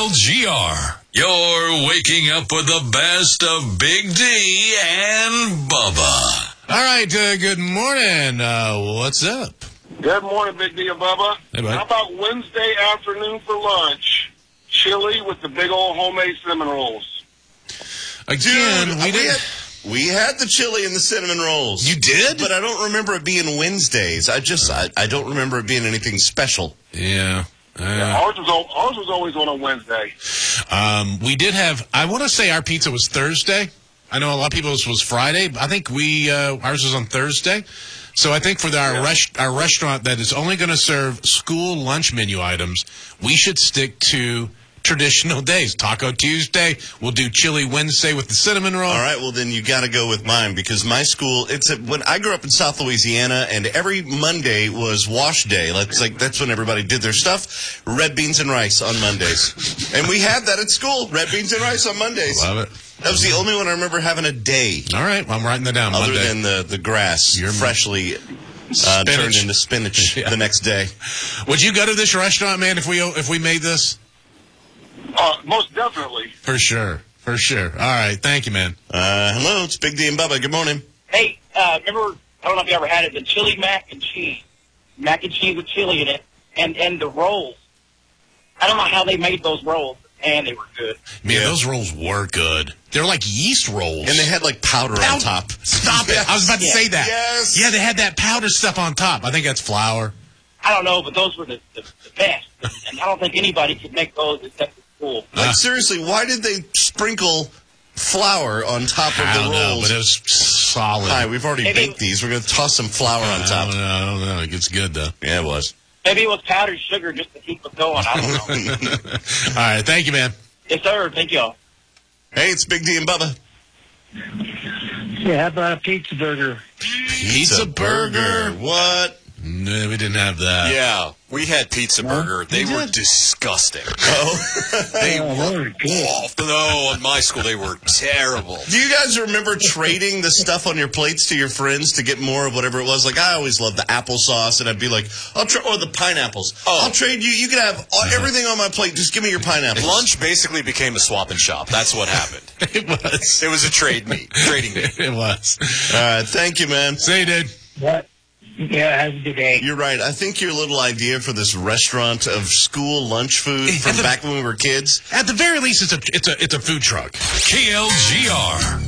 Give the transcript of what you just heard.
KLGR. You're waking up with the best of Big D and Bubba. All right, good morning. What's up? Good morning, Big D and Bubba. Hey, bud. How about Wednesday afternoon for lunch? Chili with the big old homemade cinnamon rolls. Again, we had the chili and the cinnamon rolls. You did? But I don't remember it being Wednesdays. I don't remember it being anything special. Yeah. Ours was always on a Wednesday. We did have, I want to say our pizza was Thursday. I know a lot of people's was Friday. But I think ours was on Thursday. So I think for our restaurant that is only going to serve school lunch menu items, we should stick to traditional days. Taco Tuesday, we'll do Chili Wednesday with the cinnamon roll. All right, well then you got to go with mine because my school, when I grew up in South Louisiana, and every Monday was wash day. That's when everybody did their stuff. Red beans and rice on Mondays, and we had that at school. Red beans and rice on Mondays. Love it. That was the only one I remember having a day. All right, well, I'm writing that down. Other Monday. than the grass freshly turned into spinach the next day. Would you go to this restaurant, man, if we made this? Most definitely. For sure. All right, thank you, man. Hello, it's Big D and Bubba. Good morning. Hey, remember, I don't know if you ever had it, the chili mac and cheese. Mac and cheese with chili in it. And the rolls. I don't know how they made those rolls, and they were good. Man, those rolls were good. They're like yeast rolls. And they had like powder on top. Stop it. I was about to say that. Yes. Yeah, they had that powder stuff on top. I think that's flour. I don't know, but those were the best. And I don't think anybody could make those except for school. Like, seriously, why did they sprinkle flour on top of I the don't know, rolls? but it was solid. Hi, we've already baked these. We're going to toss some flour on top. I don't know. It gets good, though. Yeah, it was. Maybe it was powdered sugar just to keep it going. I don't know. All right, thank you, man. Yes, sir. Thank y'all. Hey, it's Big D and Bubba. Yeah, how about a pizza burger? Pizza burger. What? No, we didn't have that. Yeah, we had Pizza Burger. They were disgusting. They were awful. No, in my school they were terrible. Do you guys remember trading the stuff on your plates to your friends to get more of whatever it was? Like, I always loved the applesauce, and I'd be like, or the pineapples. I'll trade you. You can have everything on my plate. Just give me your pineapples. Lunch basically became a swap and shop. That's what happened. It was. It was a trading meet. It was. All right, thank you, man. Say, dude. What? Yeah, have a good day. You're right. I think your little idea for this restaurant of school lunch food from back when we were kids. At the very least, it's a food truck. KLGR.